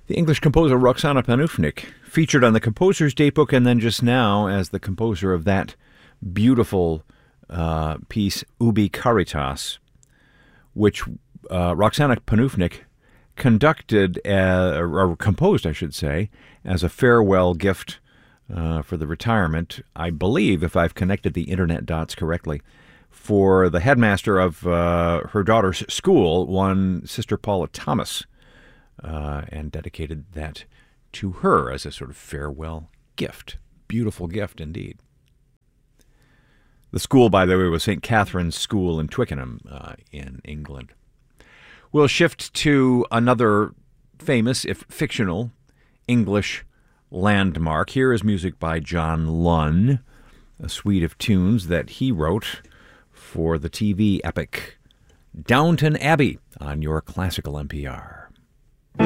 The English composer Roxana Panufnik, featured on the Composer's Datebook and then just now as the composer of that beautiful piece, Ubi Caritas, which Roxana Panufnik conducted, or composed, I should say, as a farewell gift for the retirement, I believe, if I've connected the internet dots correctly, for the headmaster of her daughter's school, one Sister Paula Thomas, and dedicated that to her as a sort of farewell gift. Beautiful gift indeed. The school, by the way, was St. Catherine's School in Twickenham in England. We'll shift to another famous, if fictional, English landmark. Here is music by John Lunn, a suite of tunes that he wrote for the TV epic Downton Abbey on your classical NPR.